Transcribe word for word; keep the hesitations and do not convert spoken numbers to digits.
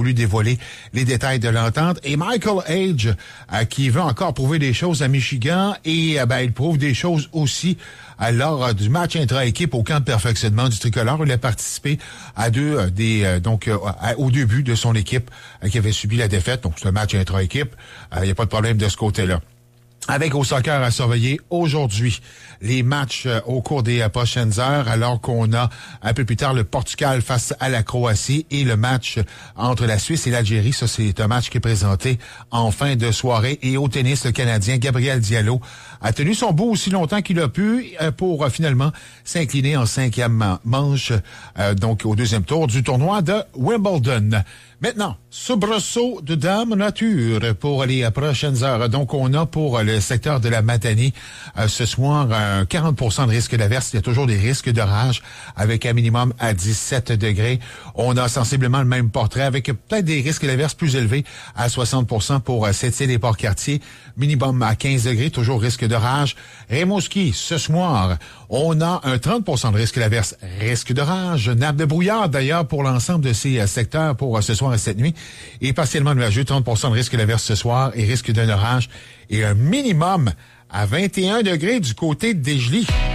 voulu dévoiler les détails de l'entente. Et Michael Hage, euh, qui veut encore prouver des choses à Michigan, et euh, ben, il prouve des choses aussi euh, lors euh, du match intra-équipe au camp de perfectionnement du tricolore. Il a participé à deux euh, des euh, donc euh, à, au début de son équipe euh, qui avait subi la défaite. Donc c'est un match intra-équipe. Il euh, n'y a pas de problème de ce côté-là. Avec au soccer à surveiller aujourd'hui les matchs euh, au cours des euh, prochaines heures, alors qu'on a un peu plus tard le Portugal face à la Croatie et le match entre la Suisse et l'Algérie. Ça, c'est un match qui est présenté en fin de soirée. Et au tennis, le Canadien Gabriel Diallo a tenu son bout aussi longtemps qu'il a pu euh, pour euh, finalement s'incliner en cinquième manche, euh, donc au deuxième tour du tournoi de Wimbledon. Maintenant, soubresaut de Dame Nature pour les prochaines heures. Donc, on a pour le secteur de la Matanie euh, ce soir un quarante pour cent de risque d'averse. Il y a toujours des risques d'orage avec un minimum à dix-sept degrés. On a sensiblement le même portrait avec peut-être des risques d'averse plus élevés à soixante pour cent pour euh, Sept-Îles et Port-Cartier. Minimum à quinze degrés, toujours risque d'orage. Rimouski, ce soir, on a un trente pour cent de risque d'averse, risque d'orage. Nappe de brouillard, d'ailleurs, pour l'ensemble de ces euh, secteurs pour euh, ce soir et cette nuit. Et partiellement nuageux, trente pour cent de risque d'averse ce soir et risque d'un orage. Et un minimum à vingt et un degrés du côté de Desjely.